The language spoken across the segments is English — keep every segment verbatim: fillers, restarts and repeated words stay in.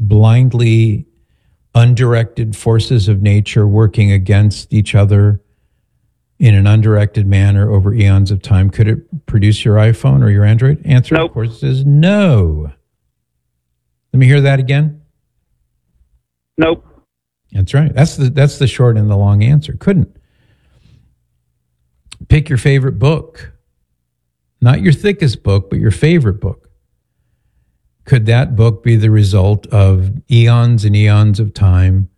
blindly undirected forces of nature working against each other in an undirected manner over eons of time, could it produce your iPhone or your Android? Answer, nope. Of course, is no. Let me hear that again. Nope. That's right. That's the that's the short and the long answer. Couldn't. Pick your favorite book. Not your thickest book, but your favorite book. Could that book be the result of eons and eons of time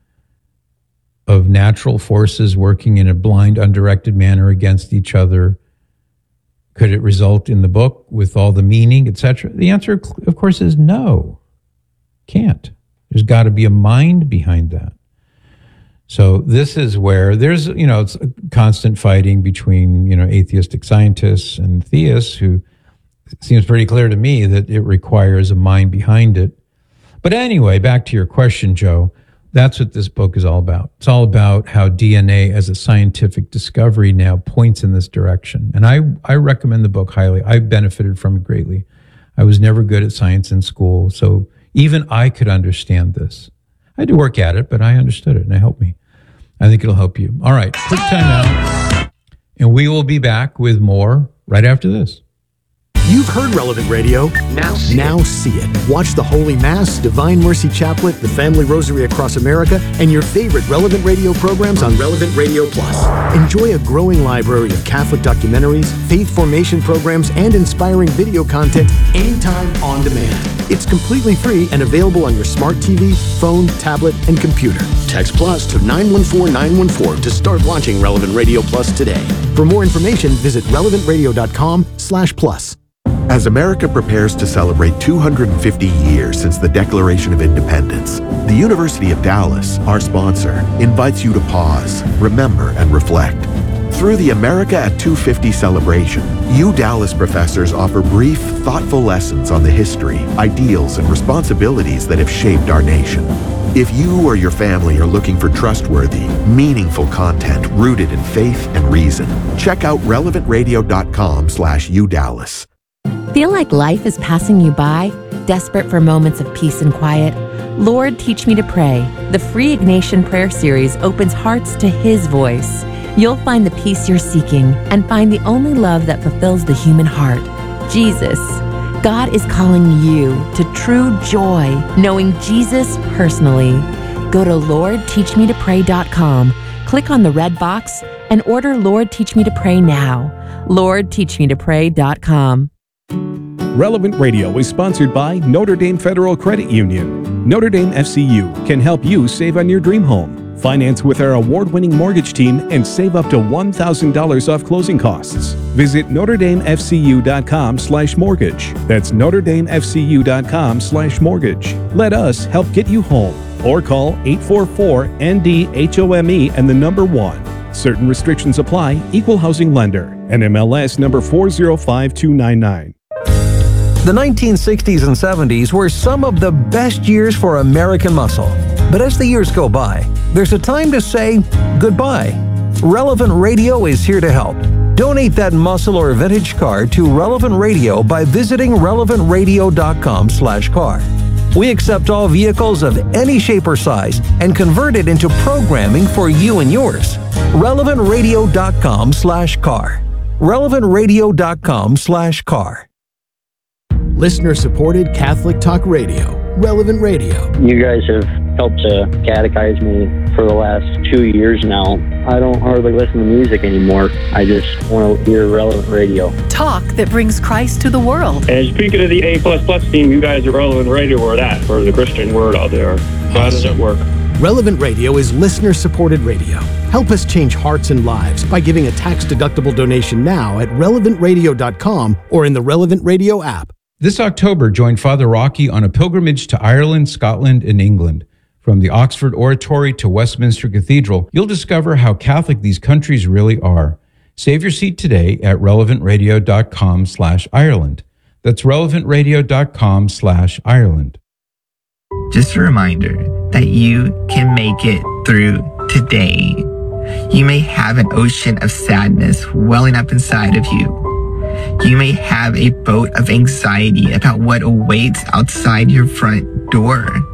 of natural forces working in a blind, undirected manner against each other? Could it result in the book with all the meaning, et cetera? The answer, of course, is no. Can't. There's got to be a mind behind that. So this is where there's, you know, it's a constant fighting between, you know, atheistic scientists and theists, who it seems pretty clear to me that it requires a mind behind it. But anyway, back to your question, Joe, that's what this book is all about. It's all about how D N A as a scientific discovery now points in this direction. And I, I recommend the book highly. I benefited from it greatly. I was never good at science in school, so even I could understand this. I had to work at it, but I understood it, and it helped me. I think it'll help you. All right, quick time out, and we will be back with more right after this. You've heard Relevant Radio. Now see, now it. see it. Watch the Holy Mass, Divine Mercy Chaplet, the Family Rosary Across America, and your favorite Relevant Radio programs on Relevant Radio Plus. Enjoy a growing library of Catholic documentaries, faith formation programs, and inspiring video content anytime on demand. It's completely free and available on your smart T V, phone, tablet, and computer. Text Plus to nine one four nine one four to start watching Relevant Radio Plus today. For more information, visit relevant radio dot com slash plus. As America prepares to celebrate two hundred fifty years since the Declaration of Independence, the University of Dallas, our sponsor, invites you to pause, remember, and reflect. Through the America at two fifty celebration, U Dallas professors offer brief, thoughtful lessons on the history, ideals, and responsibilities that have shaped our nation. If you or your family are looking for trustworthy, meaningful content rooted in faith and reason, check out relevant radio dot com slash U Dallas. Feel like life is passing you by? Desperate for moments of peace and quiet? Lord, Teach Me to Pray. The free Ignatian Prayer Series opens hearts to His voice. You'll find the peace you're seeking and find the only love that fulfills the human heart, Jesus. God is calling you to true joy, knowing Jesus personally. Go to lord teach me to pray dot com, click on the red box, and order Lord Teach Me to Pray now. lord teach me to pray dot com. Relevant Radio is sponsored by Notre Dame Federal Credit Union. Notre Dame F C U can help you save on your dream home. Finance with our award-winning mortgage team and save up to one thousand dollars off closing costs. Visit notre dame f c u dot com slash mortgage. That's notre dame f c u dot com slash mortgage. Let us help get you home. Or call eight four four N D H O M E and the number one. Certain restrictions apply. Equal housing lender. N M L S number four zero five two nine nine. The nineteen sixties and seventies were some of the best years for American muscle. But as the years go by, there's a time to say goodbye. Relevant Radio is here to help. Donate that muscle or vintage car to Relevant Radio by visiting relevant radio dot com slash car. We accept all vehicles of any shape or size and convert it into programming for you and yours. relevant radio dot com slash car. relevant radio dot com slash car. Listener-supported Catholic Talk Radio, Relevant Radio. You guys have helped to catechize me for the last two years now. I don't hardly listen to music anymore. I just want to hear Relevant Radio. Talk that brings Christ to the world. And speaking of the A plus plus team, you guys are Relevant Radio or that, for the Christian word out there. How does it work? Relevant Radio is listener-supported radio. Help us change hearts and lives by giving a tax-deductible donation now at relevant radio dot com or in the Relevant Radio app. This October, join Father Rocky on a pilgrimage to Ireland, Scotland, and England. From the Oxford Oratory to Westminster Cathedral, you'll discover how Catholic these countries really are. Save your seat today at relevant radio dot com slash Ireland. That's relevant radio dot com slash Ireland. Just a reminder that you can make it through today. You may have an ocean of sadness welling up inside of you. You may have a boat of anxiety about what awaits outside your front door.